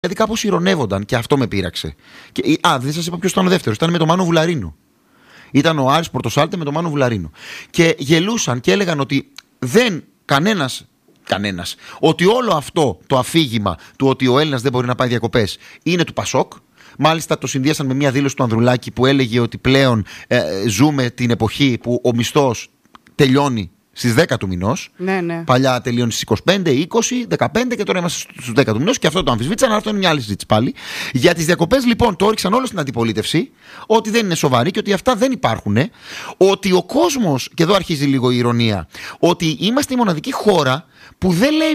Δηλαδή κάπως ηρωνεύονταν και αυτό με πείραξε. Δεν σας είπα ποιος ήταν ο δεύτερος. Ήταν με τον Μάνο Βουλαρίνο. Ήταν ο Άρης Πορτοσάλτε με τον Μάνο Βουλαρίνο. Και γελούσαν και έλεγαν ότι κανένας, ότι όλο αυτό το αφήγημα του ότι ο Έλληνας δεν μπορεί να πάει διακοπές είναι του Πασόκ. Μάλιστα το συνδύασαν με μια δήλωση του Ανδρουλάκη που έλεγε ότι πλέον ζούμε την εποχή που ο μισθός τελειώνει στις 10 του μηνός. Ναι. Παλιά τελειώνει στις 25, 20, 15 και τώρα είμαστε στους 10 του μηνός. Και αυτό το αμφισβήτησαν, αλλά αυτό είναι μια άλλη συζήτηση πάλι. Για τις διακοπές λοιπόν το όριξαν όλο στην αντιπολίτευση, ότι δεν είναι σοβαρή και ότι αυτά δεν υπάρχουν. Ότι ο κόσμος, και εδώ αρχίζει λίγο η ηρωνία, ότι είμαστε η μοναδική χώρα που,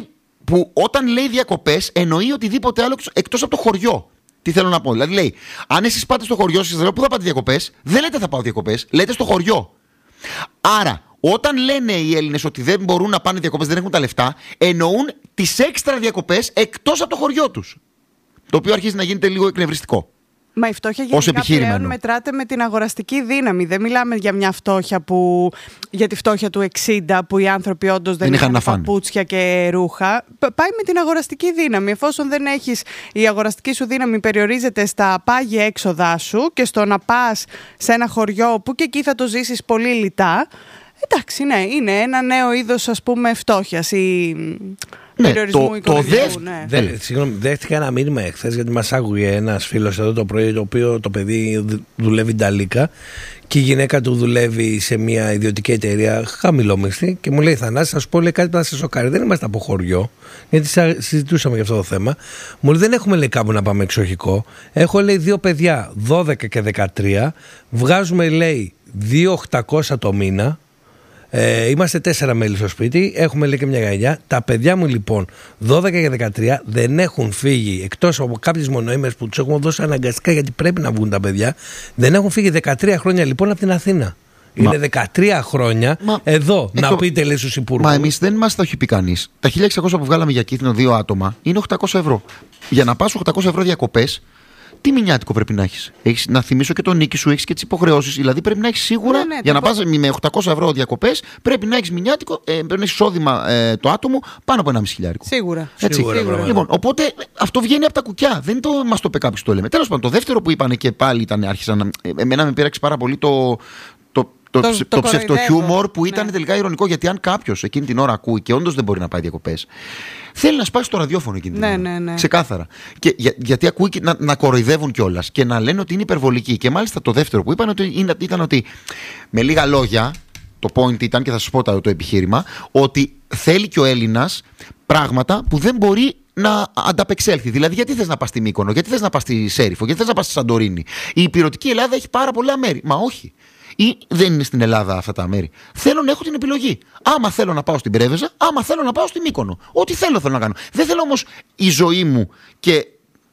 που όταν λέει διακοπές εννοεί οτιδήποτε άλλο εκτός από το χωριό. Τι θέλω να πω. Δηλαδή λέει, αν εσείς πάτε στο χωριό σας, λέω πού θα πάτε διακοπές, δεν λέτε θα πάω διακοπές, λέτε στο χωριό. Άρα, όταν λένε οι Έλληνες ότι δεν μπορούν να πάνε διακοπές, δεν έχουν τα λεφτά, εννοούν τις έξτρα διακοπές εκτός από το χωριό τους. Το οποίο αρχίζει να γίνεται λίγο εκνευριστικό. Μα η φτώχεια γενικά πλέον μετράται με την αγοραστική δύναμη. Δεν μιλάμε για μια φτώχεια για τη φτώχεια του 60 που οι άνθρωποι όντως δεν είχαν παπούτσια και ρούχα. Πάει με την αγοραστική δύναμη. Εφόσον δεν έχεις, η αγοραστική σου δύναμη περιορίζεται στα πάγια έξοδά σου και στο να πας σε ένα χωριό που και εκεί θα το ζήσεις πολύ λιτά. Εντάξει, ναι, είναι ένα νέο είδος, ας πούμε, φτώχειας ή περιορισμού οικονομικού. Συγγνώμη, δέχτηκα ένα μήνυμα εχθές, γιατί μας άκουγε ένας φίλος εδώ το πρωί, το οποίο το παιδί δουλεύει νταλίκα και η γυναίκα του δουλεύει σε μια ιδιωτική εταιρεία χαμηλόμισθη και μου λέει, Θανάση, θα σου πω, λέει, κάτι που θα σε σοκάρει. Δεν είμαστε από χωριό, γιατί συζητούσαμε για αυτό το θέμα. Μου λέει, δεν έχουμε, λέει, κάπου να πάμε εξοχικό. Έχω, λέει, 2 παιδιά, 12 και 13, βγάζουμε, λέει, 2.800 το μήνα. Είμαστε 4 μέλη στο σπίτι, έχουμε, λέει, και μια γιαγιά. Τα παιδιά μου λοιπόν 12 και 13 δεν έχουν φύγει, εκτός από κάποιες μονοήμερες που τους έχουμε δώσει αναγκαστικά γιατί πρέπει να βγουν τα παιδιά. Δεν έχουν φύγει 13 χρόνια λοιπόν από την Αθήνα. Είναι 13 χρόνια εδώ να πείτε, λέει, στους υπουργούς. Μα εμείς δεν μας το έχει πει κανείς. Τα 1.600 που βγάλαμε για Κύθινο 2 άτομα είναι 800 ευρώ. Για να πας 800 ευρώ διακοπές, τι μηνιάτικο πρέπει να έχεις. Να θυμίσω και τον νίκη σου, έχεις και τις υποχρεώσεις. Δηλαδή πρέπει να έχεις σίγουρα, για να πας με 800 ευρώ διακοπές, πρέπει να έχεις μηνιάτικο, πρέπει να έχεις εισόδημα το άτομο πάνω από 1.500. Σίγουρα. Λοιπόν, οπότε αυτό βγαίνει από τα κουκιά. Δεν μας το είπε κάποιος, το λέμε. Τέλος πάντων, το δεύτερο που είπανε και πάλι άρχισαν. Εμένα με πείραξε πάρα πολύ το ψευτοχιούμορ που ήταν τελικά ειρωνικό, γιατί αν κάποιος εκείνη την ώρα ακούει και όντως δεν μπορεί να πάει διακοπές, θέλει να σπάσει το ραδιόφωνο εκείνη την ώρα. Ναι. Ξεκάθαρα. Γιατί ακούει να κοροϊδεύουν κιόλας και να λένε ότι είναι υπερβολική. Και μάλιστα το δεύτερο που είπαν ήταν ότι με λίγα λόγια, το point ήταν, και θα σας πω το επιχείρημα, ότι θέλει και ο Έλληνας πράγματα που δεν μπορεί να ανταπεξέλθει. Δηλαδή, γιατί θες να πας στη Μύκονο, γιατί θες να πας στη Σέριφο, γιατί θες να πας στη Σαντορίνη. Η υπηρετική Ελλάδα έχει πάρα πολλά μέρη. Μα όχι. Ή δεν είναι στην Ελλάδα αυτά τα μέρη. Θέλω να έχω την επιλογή. Άμα θέλω να πάω στην Πρέβεζα, άμα θέλω να πάω στη Μύκονο. Ό,τι θέλω να κάνω. Δεν θέλω όμως η ζωή μου και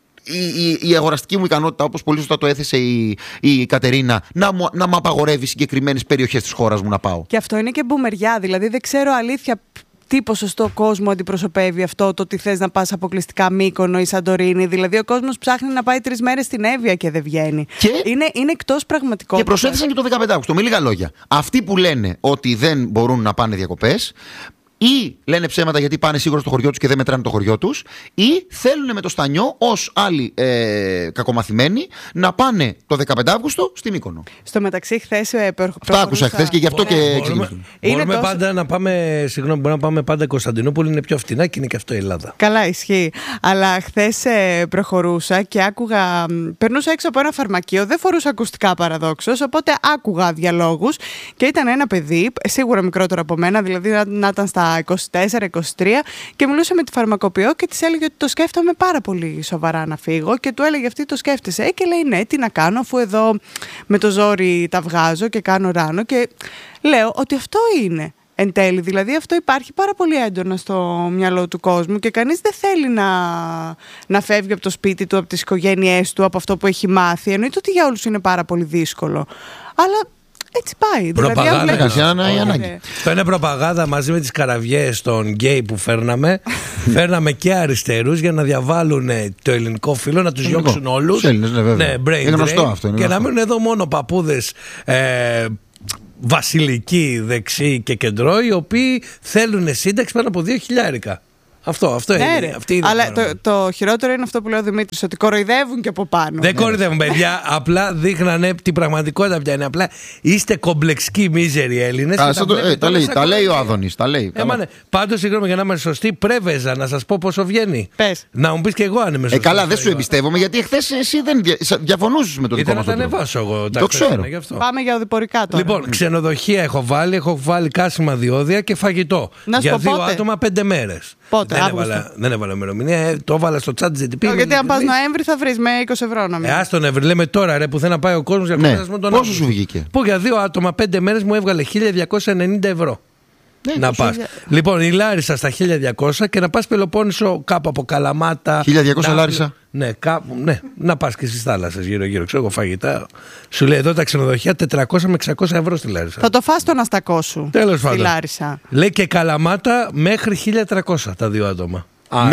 η αγοραστική μου ικανότητα, όπως πολύ σωστά το έθεσε η Κατερίνα, να μου απαγορεύει συγκεκριμένες περιοχές της χώρας μου να πάω. Και αυτό είναι και μπουμεριά. Δηλαδή, δεν ξέρω αλήθεια τι ποσοστό κόσμο αντιπροσωπεύει αυτό, το ότι θες να πας αποκλειστικά Μύκονο ή Σαντορίνη. Δηλαδή, ο κόσμος ψάχνει να πάει 3 μέρες στην Εύβοια και δεν βγαίνει. Είναι εκτός πραγματικότητας. Και προσέθεσαν και το 15 Αύγουστο. Με λίγα λόγια. Αυτοί που λένε ότι δεν μπορούν να πάνε διακοπές, ή λένε ψέματα γιατί πάνε σίγουρα στο χωριό τους και δεν μετράνε το χωριό τους, ή θέλουν με το στανιό ως άλλοι κακομαθημένοι να πάνε το 15 Αύγουστο στη Μύκονο. Στο μεταξύ, χθες. Αυτά άκουσα χθες και γι' αυτό και μπορούμε πάντα να πάμε. Συγγνώμη, μπορούμε να πάμε πάντα Κωνσταντινούπολη, είναι πιο φτηνά και είναι και αυτό η Ελλάδα. Καλά, ισχύει. Αλλά χθες προχωρούσα και άκουγα. Περνούσα έξω από ένα φαρμακείο, δεν φορούσα ακουστικά παραδόξως, οπότε άκουγα διαλόγους και ήταν ένα παιδί, σίγουρα μικρότερο από μένα, δηλαδή να ήταν στα 24-23, και μιλούσε με τη φαρμακοποιό και της έλεγε ότι το σκέφτομαι πάρα πολύ σοβαρά να φύγω, και του έλεγε αυτή το σκέφτεσαι, και λέει ναι, τι να κάνω αφού εδώ με το ζόρι τα βγάζω και κάνω ράνο, και λέω ότι αυτό είναι εν τέλει, δηλαδή αυτό υπάρχει πάρα πολύ έντονα στο μυαλό του κόσμου και κανείς δεν θέλει να φεύγει από το σπίτι του, από τις οικογένειές του, από αυτό που έχει μάθει. Εννοείται ότι για όλους είναι πάρα πολύ δύσκολο, αλλά έτσι πάει. Προπαγάνδα. Δηλαδή, αυτό είναι προπαγάνδα μαζί με τις καραβιές των γκέι που φέρναμε. Φέρναμε και αριστερούς για να διαβάλουν το ελληνικό φύλλο, να τους διώξουν όλους. Ναι, είναι γνωστό αυτό. Και να μείνουν εδώ μόνο παππούδες βασιλικοί, δεξιοί και κεντρώοι, οι οποίοι θέλουν σύνταξη πάνω από 2.000. Αυτό είναι. Αυτή είναι. Αλλά το χειρότερο είναι αυτό που λέει ο Δημήτρης, ότι κοροϊδεύουν και από πάνω. Δεν κοροϊδεύουν, παιδιά. Απλά δείχνανε την πραγματικότητα πια είναι. Απλά είστε κομπλεξικοί μίζεροι Έλληνες. Τα λέει ο Άδωνης. Πάντως, συγγνώμη, για να είμαι σωστή, πρέβεζα να σας πω πόσο βγαίνει. Πες. Να μου πεις και εγώ αν είμαι σωστή. Καλά, δεν σου εμπιστεύομαι, γιατί εχθές εσύ δεν διαφωνούσες με το δικό μας. Ήθελα να τα ανεβάσω εγώ. Το ξέρω. Πάμε για οδηπορικά τώρα. Λοιπόν, ξενοδοχεία έχω βάλει κάσιμα διόδια και φαγητό. Για 2 άτομα 5 μέρες. Πότε, δεν έβαλα ημερομηνία, το έβαλα στο chat GTP. Γιατί αν πας Νοέμβρη θα βρεις με 20 ευρώ να μην. Ας τον Νοέμβρη, λέμε τώρα ρε που θέλει να πάει ο κόσμος για τον τον πόσο σου βγήκε? Που για 2 άτομα 5 μέρες μου έβγαλε 1.290 ευρώ. Να πας. Λοιπόν, η Λάρισα στα 1.200 και να πας Πελοπόννησο κάπου από Καλαμάτα. 1.200 Λάρισα. Ναι, να πας και στις θάλασσες γύρω-γύρω. Ξέρω εγώ φαγητά. Σου λέει εδώ τα ξενοδοχεία 400 με 600 ευρώ στη Λάρισα. Θα το φας τον αστακό σου. Τέλος πάντων. Στη Λάρισα. Λέει και Καλαμάτα μέχρι 1.300 τα 2 άτομα.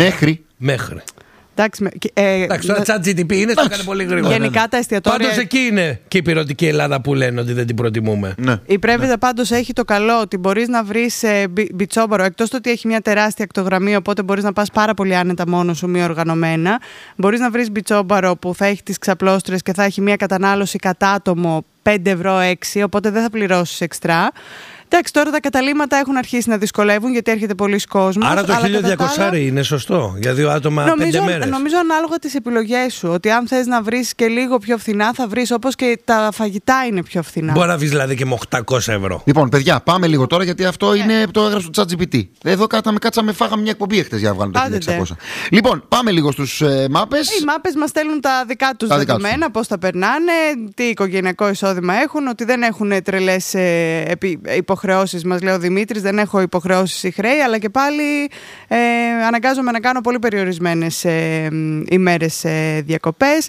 Μέχρι. Εντάξει, τώρα ChatGPT είναι, το έκανε πολύ γρήγορα. Γενικά τα εστιατόρια. Πάντως εκεί είναι και η πυρωτική Ελλάδα που λένε ότι δεν την προτιμούμε. Η Πρέβεζα πάντως έχει το καλό ότι μπορείς να βρεις μπιτσόμπαρο, εκτός το ότι έχει μια τεράστια ακτογραμμή, οπότε μπορείς να πας πάρα πολύ άνετα μόνος σου, μη οργανωμένα. Μπορείς να βρεις μπιτσόμπαρο που θα έχει τις ξαπλώστρες και θα έχει μια κατανάλωση κατά άτομο 5 ευρώ 6, οπότε δεν θα πληρώσεις εξτρά. Εντάξει, τώρα τα καταλύματα έχουν αρχίσει να δυσκολεύουν γιατί έρχεται πολλοί κόσμος. Άρα το 1.200 είναι σωστό για 2 άτομα 5 μέρες. Νομίζω ανάλογα τις επιλογές σου. Ότι αν θες να βρεις και λίγο πιο φθηνά, θα βρεις, όπως και τα φαγητά είναι πιο φθηνά. Μπορεί να βρεις δηλαδή και με 800 ευρώ. Λοιπόν, παιδιά, πάμε λίγο τώρα γιατί αυτό είναι το έγραψε το ChatGPT. Εδώ κάτσαμε, φάγαμε μια εκπομπή εχθές για να βγάλουμε το 1.600. Λοιπόν, πάμε λίγο στους μάπες. Οι μάπες μας στέλνουν τα δικά τους δεδομένα, πώς τα περνάνε, τι οικογενειακό εισόδημα έχουν, ότι δεν έχουν τρελές υποχρεώσεις, μας λέει ο Δημήτρης, δεν έχω υποχρεώσεις ή χρέη, αλλά και πάλι αναγκάζομαι να κάνω πολύ περιορισμένες ημέρες διακοπές.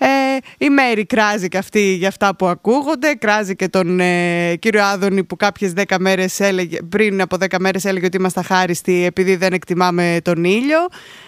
Η Μέρη κράζει και αυτή για αυτά που ακούγονται, κράζει και τον κύριο Άδωνη που κάποιες 10 μέρες πριν από 10 μέρες έλεγε ότι είμαστε αχάριστοι επειδή δεν εκτιμάμε τον ήλιο.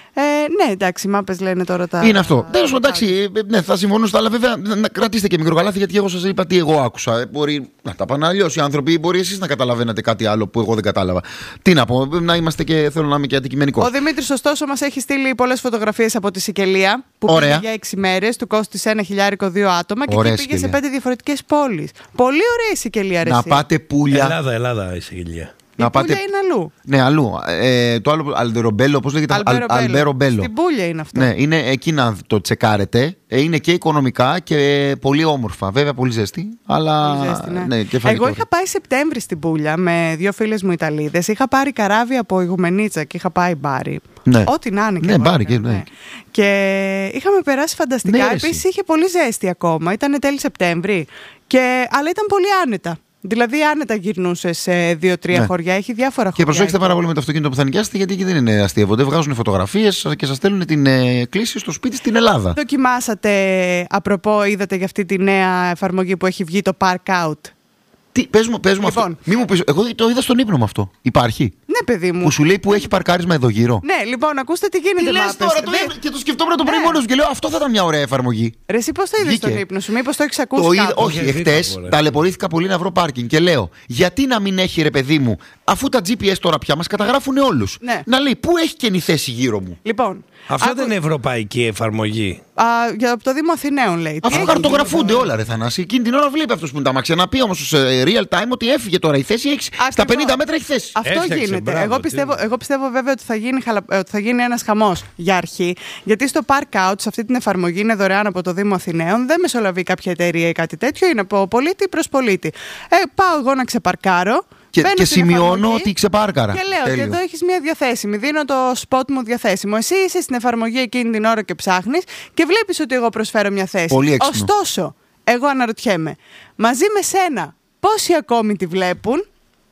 Ναι, εντάξει, οι μάπες λένε τώρα τα. Είναι αυτό. Τέλος πάντων, εντάξει, ναι, θα συμφωνούστε, αλλά βέβαια να κρατήστε και μικροκαλάθι γιατί εγώ σας είπα τι εγώ άκουσα. Μπορεί να τα πάνε αλλιώς οι άνθρωποι, μπορεί εσείς να καταλαβαίνετε κάτι άλλο που εγώ δεν κατάλαβα. Τι να πω, να είμαστε και θέλω να είμαι και αντικειμενικός. Ο Δημήτρης, ωστόσο, μας έχει στείλει πολλές φωτογραφίες από τη Σικελία που πήγε για 6 μέρες, του κόστησε 1.000 2 άτομα και εκεί πήγε σε 5 διαφορετικές πόλεις. Πολύ ωραία η Σικελία, ρε. Να πάτε πουλιά. Ελλάδα η Σικελία. Η Πούλια είναι αλλού. Ναι, αλλού. Το άλλο, Αλμπερομπέλο, πώς λέγεται? Αλμπερομπέλο. Στην Πούλια είναι αυτό. Ναι, είναι εκεί να το τσεκάρετε. Είναι και οικονομικά και πολύ όμορφα. Βέβαια, πολύ ζέστη. Αλλά. Πολύ ζέστη, ναι. Ναι, και εγώ είχα πάει Σεπτέμβρη στην Πούλια με 2 φίλες μου Ιταλίδες. Είχα πάρει καράβι από Ιγουμενίτσα και είχα πάει μπάρι. Ναι. Ό,τι να είναι. Ναι, μπάρι και. Ναι. Και είχαμε περάσει φανταστικά. Ναι, επίσης είχε πολύ ζέστη ακόμα. Ήταν τέλη Σεπτέμβρη. Αλλά ήταν πολύ άνετα. Δηλαδή, άνετα γυρνούσε σε 2-3 χωριά, έχει διάφορα χωριά. Και προσέξτε πάρα πολύ με το αυτοκίνητο που θα νοικιάσετε, γιατί εκεί δεν είναι αστείευονται. Βγάζουν φωτογραφίες και σας στέλνουν την κλήση στο σπίτι στην Ελλάδα. Δοκιμάσατε, απροπό, είδατε για αυτή τη νέα εφαρμογή που έχει βγει το Park Out? Πες μου αυτό. Μη μου πεις, εγώ το είδα στον ύπνο μου αυτό. Υπάρχει? Ναι, παιδί μου. Που σου λέει που έχει παρκάρισμα εδώ γύρω. Ναι, λοιπόν, ακούστε τι γίνεται. Τι λες τώρα, και το σκεφτόμουν το πρωί μόνος και λέω αυτό θα ήταν μια ωραία εφαρμογή. Ρε, εσύ πώς το είδες στον ύπνο σου, μήπως το έχεις ακούσει? Όχι, εχθές ταλαιπωρήθηκα πολύ να βρω πάρκινγκ και λέω γιατί να μην έχει, ρε παιδί μου, αφού τα GPS τώρα πια μας καταγράφουν όλους. Ναι. Να λέει πού έχει καινή θέση γύρω μου. Λοιπόν. Αυτό δεν είναι ευρωπαϊκή εφαρμογή. Για το Δήμο Αθηναίων λέει. Αφού χαρτογραφούνται όλα, ρε Θανάση. Εκείνη την ώρα βλέπει αυτό που είναι τα μάξια. Να πει όμως σε real time ότι έφυγε τώρα η θέση. Στα 50 μέτρα έχει θέση. Αυτό γίνεται. Μπράβο, εγώ πιστεύω βέβαια ότι θα γίνει ένας χαμός για αρχή. Γιατί στο Park Out, σε αυτή την εφαρμογή, είναι δωρεάν από το Δήμο Αθηναίων. Δεν μεσολαβεί κάποια εταιρεία ή κάτι τέτοιο. Είναι από πολίτη προς πολίτη. Πάω εγώ να ξεπαρκάρω. Και σημειώνω ότι ξεπάρκαρα. Και λέω, και εδώ έχεις μια διαθέσιμη. Δίνω το spot μου διαθέσιμο. Εσύ είσαι στην εφαρμογή εκείνη την ώρα και ψάχνεις και βλέπεις ότι εγώ προσφέρω μια θέση. Πολύ έξυπνο. Ωστόσο, εγώ αναρωτιέμαι, μαζί με σένα, πόσοι ακόμη τη βλέπουν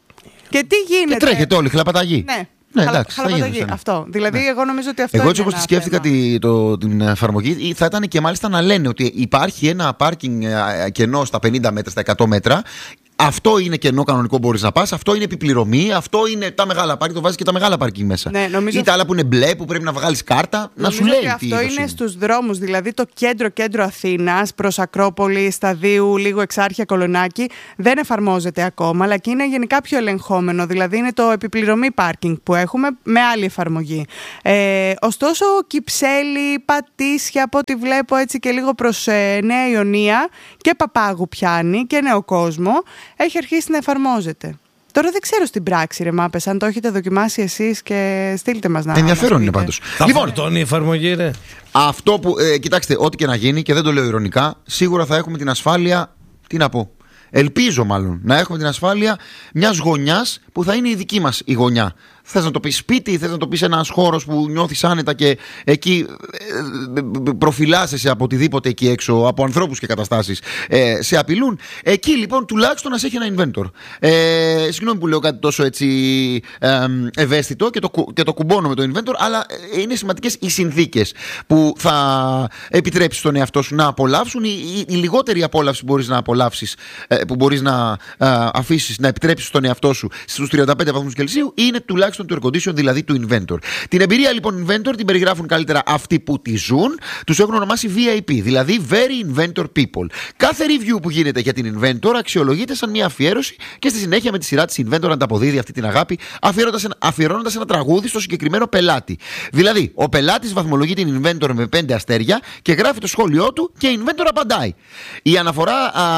και τι γίνεται? Και τρέχετε όλοι, χλαπαταγή. Ναι, εντάξει, αυτό. Δηλαδή, εγώ νομίζω ότι αυτό. Εγώ έτσι όπως τη σκέφτηκα την εφαρμογή, θα ήταν και μάλιστα να λένε ότι υπάρχει ένα πάρκινγκ κενό στα 50 μέτρα, στα 100 μέτρα. Αυτό είναι κενό κανονικό, μπορείς να πας. Αυτό είναι επιπληρωμή. Αυτό είναι τα μεγάλα πάρκινγκ. Το βάζεις και τα μεγάλα πάρκινγκ μέσα. Ναι, νομίζω... Ή τα άλλα που είναι μπλε που πρέπει να βγάλεις κάρτα. Να σου λέει τι. Αυτό είναι στους δρόμους. Δηλαδή το κέντρο Αθήνας προς Ακρόπολη, Σταδίου, λίγο Εξάρχεια, Κολονάκι δεν εφαρμόζεται ακόμα. Αλλά και είναι γενικά πιο ελεγχόμενο. Δηλαδή είναι το επιπληρωμή πάρκινγκ που έχουμε με άλλη εφαρμογή. Ωστόσο, Κυψέλη, Πατήσια, από ό,τι βλέπω έτσι και λίγο προς Νέα Ιωνία και Παπάγου πιάνει και Νέο Κόσμο. Έχει αρχίσει να εφαρμόζεται. Τώρα δεν ξέρω στην πράξη, ρε Μάπες, αν το έχετε δοκιμάσει εσείς και στείλτε μας να. Ενδιαφέρον είναι πάντως. Θα φορτώνει η εφαρμογή, ρε. Αυτό που. Κοιτάξτε, ό,τι και να γίνει, και δεν το λέω ειρωνικά, σίγουρα θα έχουμε την ασφάλεια. Τι να πω. Ελπίζω μάλλον να έχουμε την ασφάλεια μιας γωνιάς που θα είναι η δική μας η γωνιά. Θες να το πεις σπίτι, θες να το πεις ένας χώρος που νιώθεις άνετα και εκεί προφυλάσσεσαι από οτιδήποτε εκεί έξω, από ανθρώπους και καταστάσεις σε απειλούν. Εκεί λοιπόν τουλάχιστον να σε έχει ένα inventor. Συγγνώμη που λέω κάτι τόσο έτσι ευαίσθητο και το κουμπώνω με το inventor, αλλά είναι σημαντικές οι συνθήκες που θα επιτρέψεις στον εαυτό σου να απολαύσουν. Η λιγότερη απόλαυση που μπορείς να απολαύσεις, που μπορείς να αφήσεις, να επιτρέψεις στον εαυτό σου στους 35 βαθμούς Κελσίου, είναι τουλάχιστον του air condition, δηλαδή του inventor. Την εμπειρία λοιπόν inventor την περιγράφουν καλύτερα αυτοί που τη ζουν. Τους έχουν ονομάσει VIP, δηλαδή Very Inventor People. Κάθε review που γίνεται για την inventor αξιολογείται σαν μια αφιέρωση και στη συνέχεια με τη σειρά της inventor ανταποδίδει αυτή την αγάπη, αφιερώνοντας ένα τραγούδι στο συγκεκριμένο πελάτη. Δηλαδή, ο πελάτης βαθμολογεί την inventor με 5 αστέρια και γράφει το σχόλιο του και η inventor απαντάει. Η αναφορά.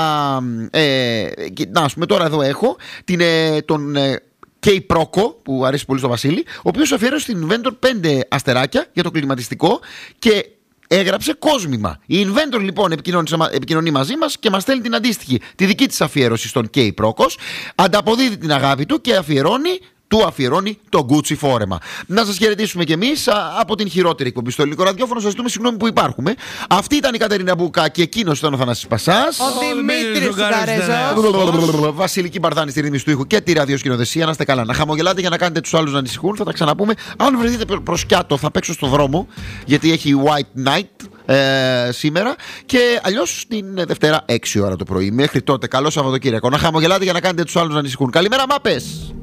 Ας πούμε, τώρα εδώ έχω τον K-Proco, που αρέσει πολύ στο Βασίλη, ο οποίος αφιέρωσε στην Inventor 5 αστεράκια για το κλιματιστικό και έγραψε κόσμημα. Η Inventor λοιπόν επικοινωνεί μαζί μας και μας στέλνει την αντίστοιχη, τη δική της αφιέρωση στον K-Procos, ανταποδίδει την αγάπη του και του αφιερώνει το Gucci φόρεμα. Να σας χαιρετήσουμε κι εμείς από την χειρότερη εκπομπή στο ελληνικό ραδιόφωνο. Σας ζητούμε συγγνώμη που υπάρχουμε. Αυτή ήταν η Κατερίνα Μπούκα και εκείνος ήταν ο Θανάσης Πασάς. Ο Δημήτρης Καρέζος. Βασιλική Μπαρδάνη στη ρύθμιση του ήχου και τη ραδιοσκηνοδεσία. Να είστε καλά. Να χαμογελάτε για να κάνετε τους άλλους να ανησυχούν. Θα τα ξαναπούμε. Αν βρεθείτε προσκιάτο, θα παίξω στο δρόμο, γιατί έχει White Night σήμερα. Και αλλιώς την Δευτέρα 6 ώρα το πρωί. Μέχρι τότε, καλό Σαββατοκύριακο. Να χαμογελάτε για να κάνετε τους άλλους να ανησυχούν. Καλημέρα, μάπες!